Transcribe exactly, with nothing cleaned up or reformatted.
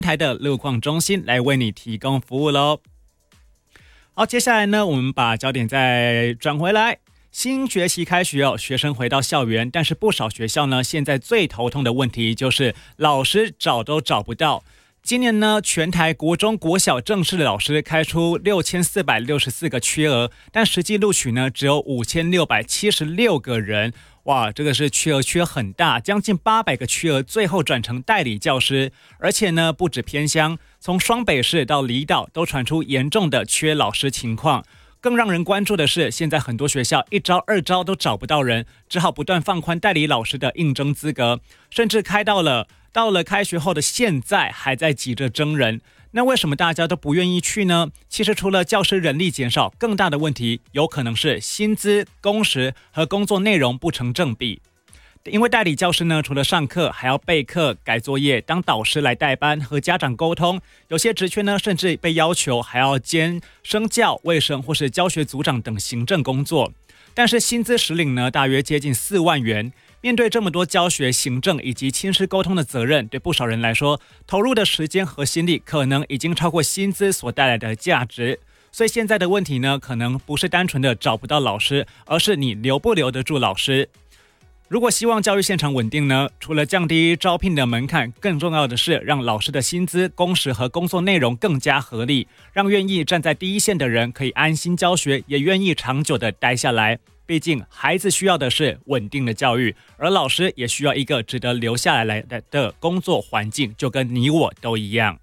台的路况中心来为你提供服务咯。好，接下来呢，我们把焦点再转回来。新学期开学哦，学生回到校园，但是不少学校呢，现在最头痛的问题就是老师找都找不到。今年呢，全台国中国小正式的老师开出六千四百六十四个缺额，但实际录取呢只有五千六百七十六个人。哇，这个是缺额缺很大，将近八百个缺额最后转成代理教师，而且呢不止偏乡，从双北市到离岛都传出严重的缺老师情况。更让人关注的是，现在很多学校一招二招都找不到人，只好不断放宽代理老师的应征资格，甚至开到了到了开学后的现在还在急着征人。那为什么大家都不愿意去呢？其实除了教师人力减少，更大的问题有可能是薪资、工时和工作内容不成正比。因为代理教师呢，除了上课还要备课、改作业、当导师来代班和家长沟通，有些职缺呢甚至被要求还要兼生教、卫生或是教学组长等行政工作。但是薪资实领呢大约接近四万元，面对这么多教学、行政以及亲师沟通的责任，对不少人来说，投入的时间和心力可能已经超过薪资所带来的价值。所以现在的问题呢，可能不是单纯的找不到老师，而是你留不留得住老师。如果希望教育现场稳定呢，除了降低招聘的门槛，更重要的是让老师的薪资、工时和工作内容更加合理，让愿意站在第一线的人可以安心教学，也愿意长久的待下来。毕竟孩子需要的是稳定的教育，而老师也需要一个值得留下来的工作环境，就跟你我都一样。